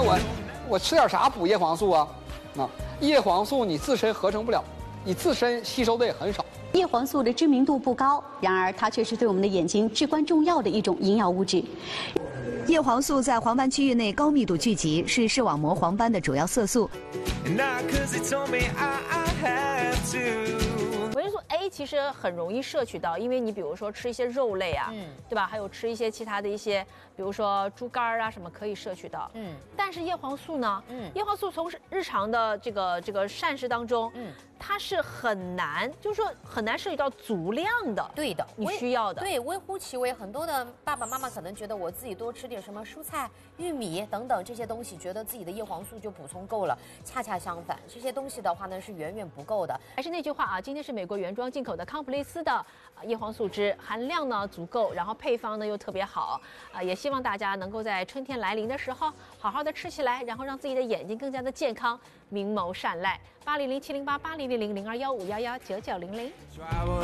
我吃点啥补叶黄素啊？叶黄素你自身合成不了，你自身吸收的也很少。 叶黄素的知名度不高，然而它却是对我们的眼睛至关重要的一种营养物质。 叶黄素在黄斑区域内高密度聚集，是视网膜黄斑的主要色素。 维生素 A 其实很容易摄取到，因为你比如说吃一些肉类啊，对吧？还有吃一些其他的一些，比如说猪肝啊什么可以摄取到，但是叶黄素呢，叶黄素从日常的这个膳食当中，它是很难，就是说很难摄取到足量的， 对的， 你需要的， 对，微乎其微。很多的爸爸妈妈可能觉得我自己多吃点什么蔬菜、玉米等等这些东西，觉得自己的叶黄素就补充够了。恰恰相反，这些东西的话呢是远远不够的。 还是那句话啊，今天是美国原装进口的康普利斯的叶黄素汁，含量呢足够，然后配方呢又特别好啊，也希望大家能够在春天来临的时候好好的吃起来，然后让自己的眼睛更加的健康，明眸善睐。800-708-8000-0215119900。